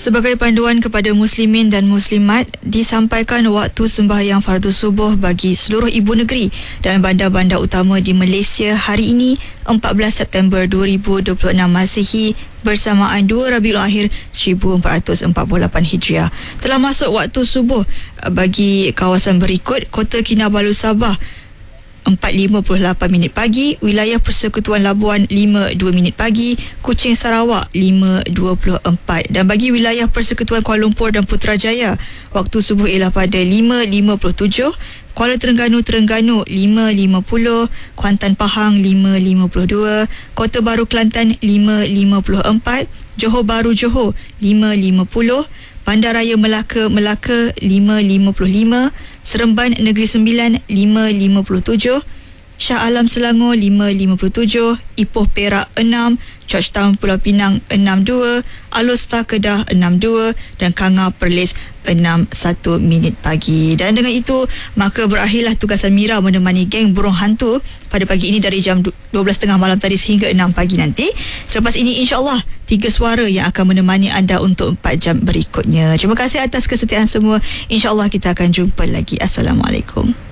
Sebagai panduan kepada muslimin dan muslimat, disampaikan waktu sembahyang fardu subuh bagi seluruh ibu negeri dan bandar-bandar utama di Malaysia hari ini 14 September 2026 Masihi bersamaan 2 Rabiul Akhir 1448 Hijriah. Telah masuk waktu subuh bagi kawasan berikut: Kota Kinabalu Sabah 4.58 pagi, wilayah Persekutuan Labuan 5.2 pagi, Kuching Sarawak 5.24, dan bagi wilayah Persekutuan Kuala Lumpur dan Putrajaya waktu subuh ialah pada 5.57, Kuala Terengganu 5.50, Kuantan Pahang 5.52, Kota Baru Kelantan 5.54, Johor Bahru Johor 5.50, Bandaraya Melaka 5.55, Seremban Negeri Sembilan 5.57, Shah Alam Selangor 5.57, Ipoh Perak 6, Georgetown Pulau Pinang 62, Alor Star Kedah 62 dan Kanga Perlis 6.1 pagi. Dan dengan itu maka berakhirlah tugasan Mira menemani geng burung hantu pada pagi ini dari jam 12.30 malam tadi sehingga 6 pagi nanti. Selepas ini insya-Allah 3 suara yang akan menemani anda untuk 4 jam berikutnya. Terima kasih atas kesetiaan semua. Insya-Allah kita akan jumpa lagi. Assalamualaikum.